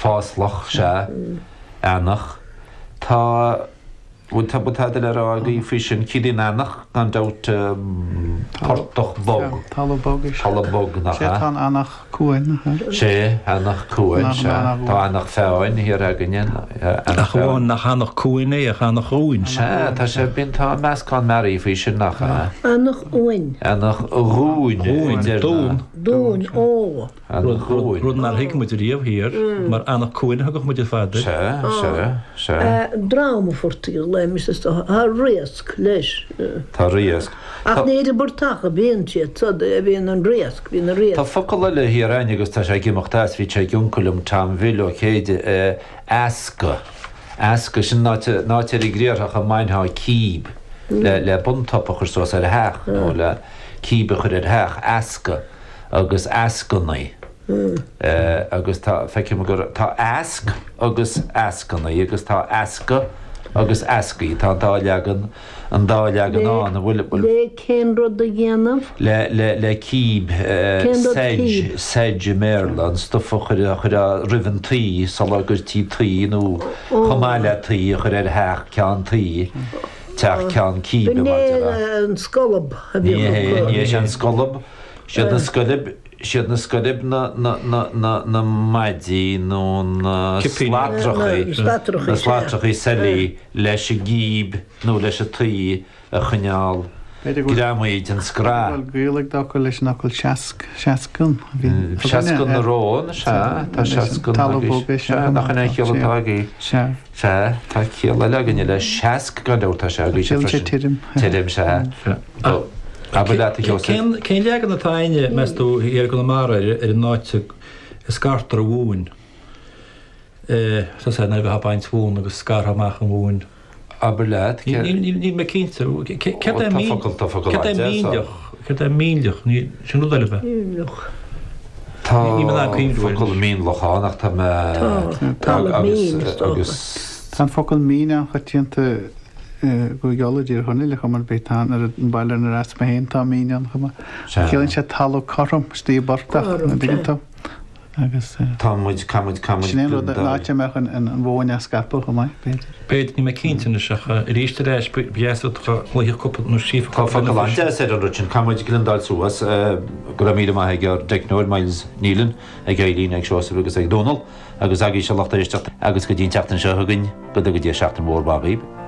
fáslach se annach tá butad le rágaí fi sin cídí annach gan dat portoch bog talabog nach annach cuain sé annach cuain se tá annach féin hir agan Nachháin nach annach cuaine a annach rúin se tá sé bin tá meascán marí fi sin nach Annach uin. annach rúin Dún ó. Rúnar hiic mu riamh hir mar annach cuaine hagach mu fada. se Drama fortíil le mis ha réasc leis. tá riasc. Ach néidir burtacha bíon siad sad a bhíon an réasc bhíon a réasc. Tá focail le hí agus tá sé gimachtas hí sé giúnculum tam bhil chéad asca. Asca sin náte i gréarach a mainthá cíb le buntapa chustás ar heach nó le cíbe chud ar heach asca agus ascannaí. Agus tá feice gur tá asc agus ascannaí agus tá asca agus ascaí tá dáleagan an dáleagan an bhfuil Le cén rud a dhéanamh? le cíb Sedge Maryland stufa chud a rihantaí sal agus tí trí nó chomáile trí chud ar heach cean trí teach cean cíbe an scolab. Ní sé an scolab siad na scolib na maidí nó na slátrachaí selí leis a gíb nó leis a trí a chuneál Grámaid an scrá. Gréalaigh dá go leis nachil seacún. Seacún na rón se tá seacún nach an éiciolatágaí se tá chéala legan le seac gan dóta se tirim se. Cén legan na taine meú ar go mar ar an náite scartar a bhúin. Sa sé na bheit baint bhún agus scarthaach an bhúin. Aber leat ní me cínta ce míoch ní sin nuile bheith. Tá mín lechánach agus Tá focail mína chutíanta go gealaír chunaile chu mar bétán ar an bailile na ras me héon tá mían chuma. Chéann sé talú chom stíí bartach na dtá. agus Támuid náte mechan an bhóine scapa go mai Beidir ní me cíntainna secha ríiste rééis bheú chuíoh cuppa nó sífa Tá sé an rutin Camuid Glendal suas go mí mai gur 10 miles nílan ag gailín ag seosa agus ag Donald agus agé se lechtaréisteach agus go dtíon teachtain se thugann go go dtí seachtain mór baghíb.